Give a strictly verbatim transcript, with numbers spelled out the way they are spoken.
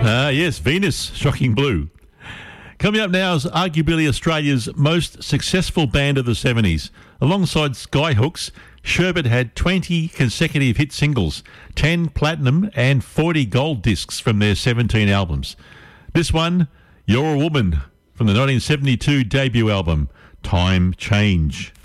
Ah, yes, Venus, Shocking Blue. Coming up now is arguably Australia's most successful band of the seventies. Alongside Skyhooks, Sherbet had twenty consecutive hit singles, ten platinum and forty gold discs from their seventeen albums. This one, You're a Woman, from the nineteen seventy-two debut album, Time Change.